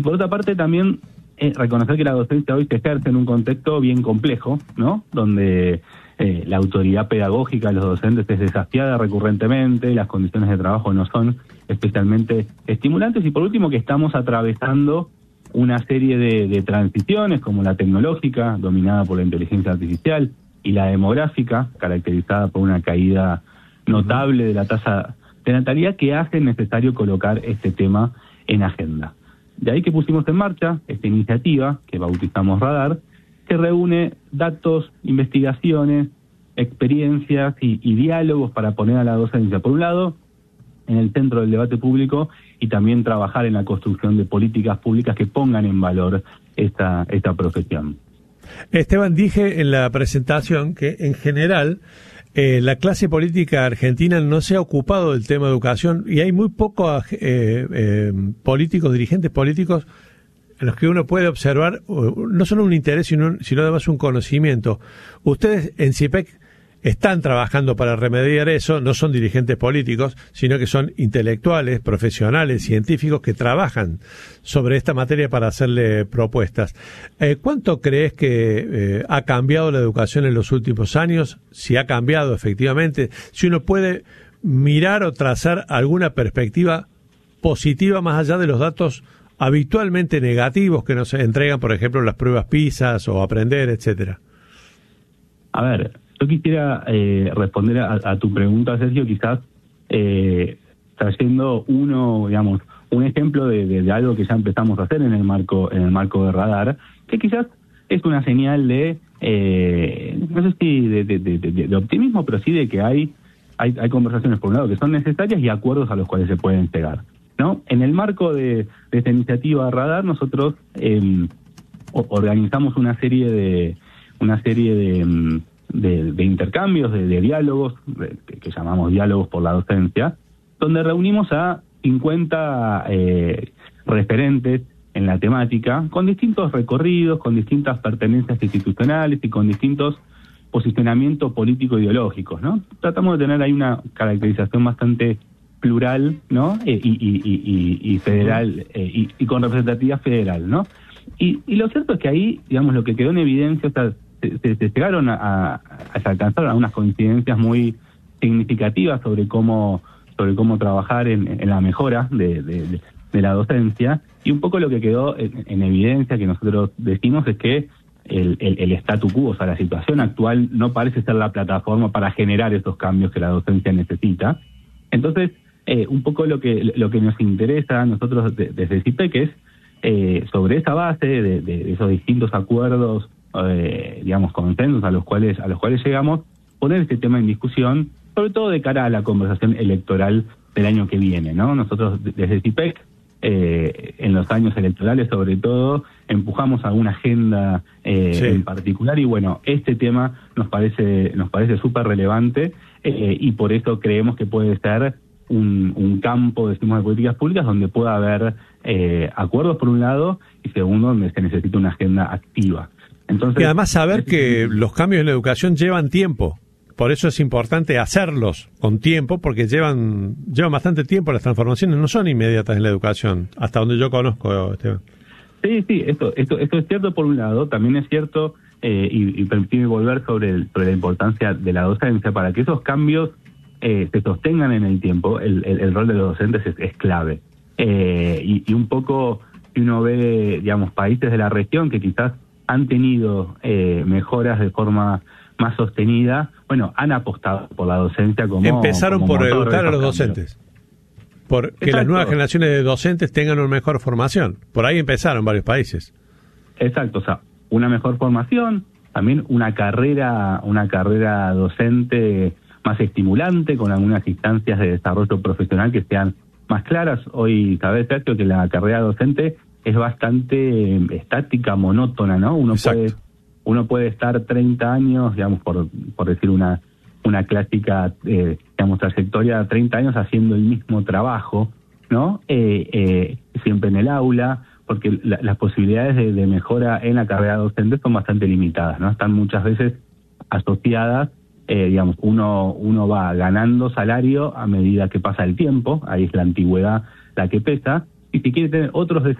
Y por otra parte también reconocer que la docencia hoy se ejerce en un contexto bien complejo, ¿no? Donde la autoridad pedagógica de los docentes es desafiada recurrentemente, las condiciones de trabajo no son especialmente estimulantes, y por último que estamos atravesando una serie de transiciones, como la tecnológica, dominada por la inteligencia artificial, y la demográfica, caracterizada por una caída notable de la tasa de natalidad, que hace necesario colocar este tema en agenda. De ahí que pusimos en marcha esta iniciativa, que bautizamos Radar, que reúne datos, investigaciones, experiencias y diálogos para poner a la docencia, por un lado, en el centro del debate público, y también trabajar en la construcción de políticas públicas que pongan en valor esta profesión. Esteban, dije en la presentación que en general la clase política argentina no se ha ocupado del tema de educación, y hay muy pocos políticos, dirigentes políticos, en los que uno puede observar no solo un interés, sino además un conocimiento. Ustedes en CIPEC están trabajando para remediar eso, no son dirigentes políticos, sino que son intelectuales, profesionales, científicos que trabajan sobre esta materia para hacerle propuestas. ¿Cuánto crees que ha cambiado la educación en los últimos años? Si ha cambiado efectivamente, si uno puede mirar o trazar alguna perspectiva positiva más allá de los datos habitualmente negativos que nos entregan, por ejemplo, las pruebas PISA o Aprender, etcétera. A ver, yo quisiera responder a tu pregunta, Sergio, quizás trayendo un ejemplo de algo que ya empezamos a hacer en el marco de Radar, que quizás es una señal de no sé si de optimismo, pero sí de que hay conversaciones por un lado que son necesarias y acuerdos a los cuales se pueden llegar, ¿no? En el marco de esta iniciativa Radar, nosotros organizamos una serie de intercambios, de diálogos, que llamamos diálogos por la docencia, donde reunimos a 50 referentes en la temática, con distintos recorridos, con distintas pertenencias institucionales y con distintos posicionamientos político-ideológicos, ¿no? Tratamos de tener ahí una caracterización bastante plural, ¿no? Y federal, y con representatividad federal, ¿no? Y lo cierto es que ahí, digamos, lo que quedó en evidencia, o sea, se llegaron a alcanzar algunas coincidencias muy significativas sobre cómo trabajar en la mejora de la docencia, y un poco lo que quedó en evidencia que nosotros decimos es que el statu quo, o sea, la situación actual no parece ser la plataforma para generar esos cambios que la docencia necesita. Entonces, un poco lo que nos interesa a nosotros desde CIPEC es, sobre esa base de esos distintos acuerdos, consensos a los cuales llegamos, poner este tema en discusión, sobre todo de cara a la conversación electoral del año que viene, ¿no? Nosotros desde CIPEC, en los años electorales sobre todo, empujamos a una agenda en particular, y bueno, este tema nos parece súper relevante, y por eso creemos que puede ser un campo, decimos, de políticas públicas donde pueda haber acuerdos por un lado, y segundo, donde se necesita una agenda activa. Entonces, y además saber que los cambios en la educación llevan tiempo. Por eso es importante hacerlos con tiempo, porque llevan bastante tiempo. Las transformaciones no son inmediatas en la educación, hasta donde yo conozco, Esteban. Sí, esto es cierto por un lado. También es cierto, y permíteme volver sobre la importancia de la docencia. Para que esos cambios se sostengan en el tiempo, el rol de los docentes es clave. Y un poco, si uno ve, digamos, países de la región que quizás han tenido mejoras de forma más sostenida, bueno, han apostado por la docencia como empezaron por motor educar a los cambios. Docentes, por que las nuevas generaciones de docentes tengan una mejor formación. Por ahí empezaron varios países. Exacto, o sea, una mejor formación, también una carrera docente más estimulante, con algunas instancias de desarrollo profesional que sean más claras. Hoy sabés, Sergio, que la carrera docente es bastante estática, monótona, ¿no? Uno puede estar 30 años, digamos, por decir una clásica, trayectoria, 30 años haciendo el mismo trabajo, ¿no? Siempre en el aula, porque las posibilidades de mejora en la carrera docente son bastante limitadas, ¿no? Están muchas veces asociadas, uno va ganando salario a medida que pasa el tiempo, ahí es la antigüedad la que pesa, y si quiere tener otros desafíos